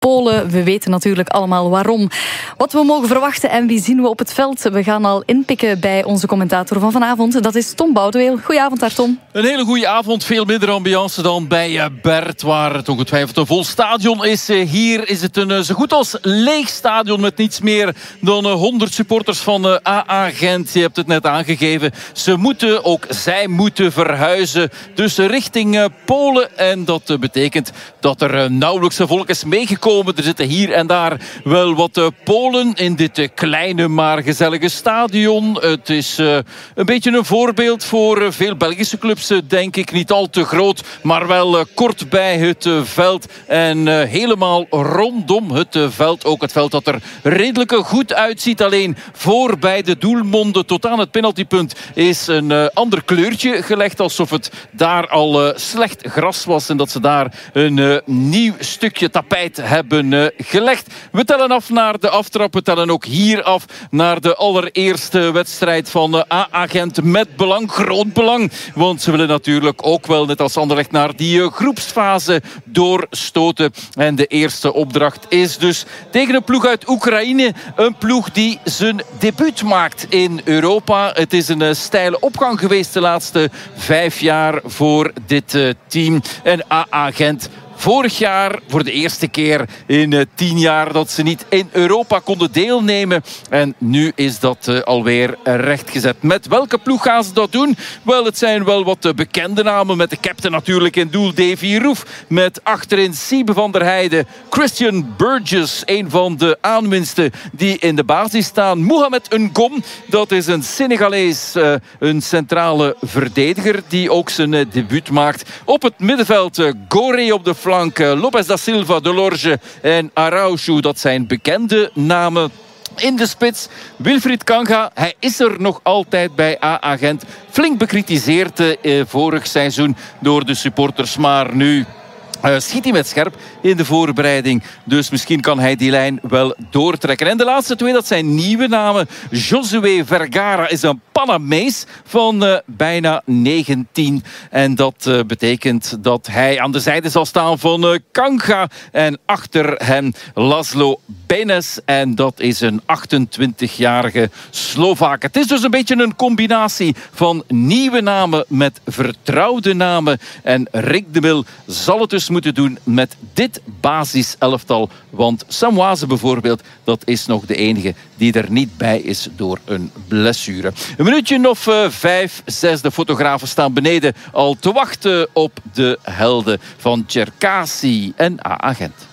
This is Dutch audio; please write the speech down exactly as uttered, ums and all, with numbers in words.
Polen. We weten natuurlijk allemaal waarom. Wat we mogen verwachten en wie zien we op het veld. We gaan al inpikken bij onze commentator van vanavond. Dat is Tom Boudeweel. Goedenavond daar, Tom. Een hele goede avond. Veel minder ambiance dan bij Bert, waar het ongetwijfeld een vol stadion is. Hier is het een zo goed als leeg stadion met niets meer dan honderd supporters van A A Gent. Je hebt het net aangegeven. Ze moeten, ook zij moeten verhuizen. Dus richting Polen. En dat betekent dat er nauwelijks een volk is meegekomen. Er zitten hier en daar wel wat Polen in dit kleine maar gezellige stadion. Het is uh, een beetje een voorbeeld voor veel Belgische clubs, denk ik. Niet al te groot, maar wel uh, kort bij het uh, veld. En uh, helemaal rondom het uh, veld. Ook het veld dat er redelijk goed uitziet. Alleen voor bij de doelmonden tot aan het penaltypunt is een uh, ander kleurtje gelegd. Alsof het daar al uh, slecht gras was. En dat ze daar een uh, nieuw stukje tapijt hebben gelegd. We tellen af naar de aftrap. We tellen ook hier af naar de allereerste wedstrijd van A A Gent met belang, groot belang. Want ze willen natuurlijk ook wel, net als Anderlecht, naar die groepsfase doorstoten. En de eerste opdracht is dus tegen een ploeg uit Oekraïne. Een ploeg die zijn debuut maakt in Europa. Het is een steile opgang geweest de laatste vijf jaar voor dit team. En A A Gent vorig jaar voor de eerste keer in uh, tien jaar dat ze niet in Europa konden deelnemen. En nu is dat uh, alweer rechtgezet. Met welke ploeg gaan ze dat doen? Wel, het zijn wel wat uh, bekende namen. Met de captain natuurlijk in doel, Davy Roef. Met achterin Siebe van der Heijden. Christian Burgess, een van de aanwinsten die in de basis staan. Mohamed Ngom, dat is een Senegalees, uh, een centrale verdediger die ook zijn uh, debuut maakt. Op het middenveld uh, Goré op de flank. Lopez da Silva, Delorge en Araujo, dat zijn bekende namen. In de spits, Wilfried Kanga. Hij is er nog altijd bij A A Gent. Flink bekritiseerd eh, vorig seizoen door de supporters. Maar nu Uh, schiet hij met scherp in de voorbereiding. Dus misschien kan hij die lijn wel doortrekken. En de laatste twee, dat zijn nieuwe namen. Josué Vergara is een Panamees van uh, bijna negentien. En dat uh, betekent dat hij aan de zijde zal staan van uh, Kanga. En achter hem Laszlo Benes. En dat is een achtentwintigjarige Slovaak. Het is dus een beetje een combinatie van nieuwe namen met vertrouwde namen. En Rick de Mil zal het dus moeten doen met dit basiselftal. Want Samoise bijvoorbeeld, dat is nog de enige die er niet bij is door een blessure. Een minuutje of uh, vijf, zes. De fotografen staan beneden al te wachten op de helden van Cherkasy en A A Gent.